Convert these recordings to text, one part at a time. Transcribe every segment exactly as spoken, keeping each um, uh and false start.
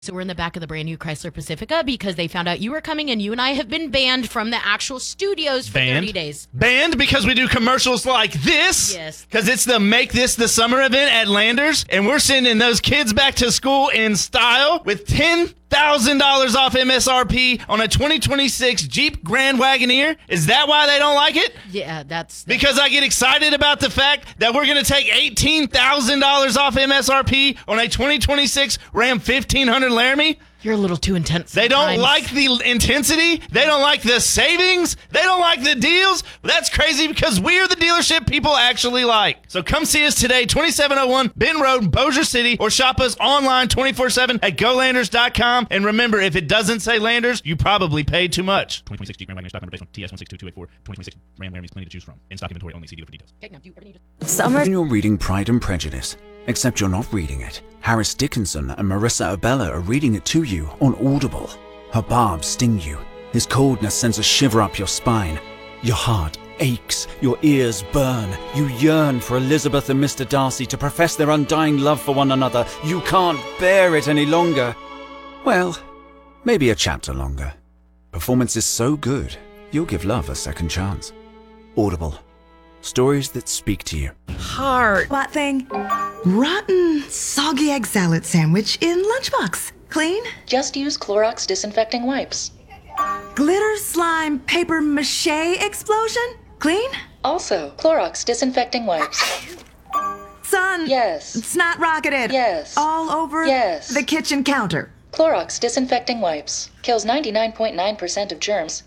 So we're in the back of the brand new Chrysler Pacifica because they found out you were coming and you and I have been banned from the actual studios for Banned? thirty days. Banned because we do commercials like this? Yes. Because it's the Make This the Summer event at Landers, and we're sending those kids back to school in style with ten thousand dollars off M S R P on a twenty twenty-six Jeep Grand Wagoneer. Is that why they don't like it? Yeah, that's... Because I get excited about the fact that we're going to take eighteen thousand dollars off M S R P on a twenty twenty-six Ram fifteen hundred Laramie? You're a little too intense. They don't sometimes. like the intensity. They don't like the savings. They don't like the deals. That's crazy because we are the dealership people actually like. So come see us today, twenty-seven oh one Benton Road, Bossier City, or shop us online twenty-four seven at go landers dot com. And remember, if it doesn't say Landers, you probably paid too much. twenty twenty-six Jeep Grand Wagoneer stock number based on T S one six two two eight four. twenty twenty-six Ram Laramie's plenty to choose from. In stock inventory only. See dealer for details. Okay, now, do you ever need to- Summer. You're reading Pride and Prejudice, except you're not reading it. Harris Dickinson and Marissa Abella are reading it to you on Audible. Her barbs sting you. His coldness sends a shiver up your spine. Your heart aches. Your ears burn. You yearn for Elizabeth and Mister Darcy to profess their undying love for one another. You can't bear it any longer. Well, maybe a chapter longer. Performance is so good, you'll give love a second chance. Audible. Stories that speak to you. Heart. What thing? Rotten, soggy egg salad sandwich in lunchbox. Clean? Just use Clorox disinfecting wipes. Glitter slime paper mache explosion? Clean? Also, Clorox disinfecting wipes. Son. Yes. Snot rocketed. Yes. All over Yes. the kitchen counter. Clorox disinfecting wipes. Kills ninety-nine point nine percent of germs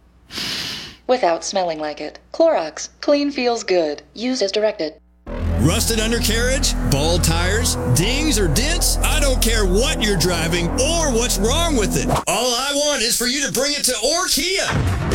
without smelling like it. Clorox. Clean feels good. Use as directed. Rusted undercarriage, bald tires, dings or dents? I don't care what you're driving or what's wrong with it. All I want is for you to bring it to Orkia.